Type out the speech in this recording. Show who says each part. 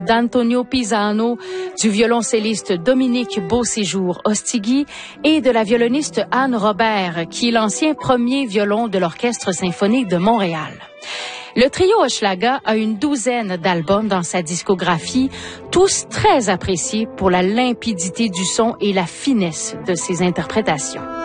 Speaker 1: d'Antonio Pisano, du violoncelliste Dominique Beauséjour-Ostigui et de la violoniste Anne Robert, qui est l'ancien premier violon de l'Orchestre symphonique de Montréal. Le trio Hochelaga a une douzaine d'albums dans sa discographie, tous très appréciés pour la limpidité du son et la finesse de ses interprétations.